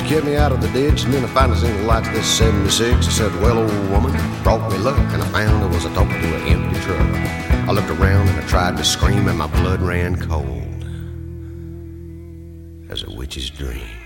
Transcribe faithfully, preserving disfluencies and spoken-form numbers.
kept me out of the ditch, and then I finally seen the lights of this seventy-six. I said, well, old woman, brought me luck, and I found I was a talking to an empty truck. I looked around and I tried to scream, and my blood ran cold as a witch's dream.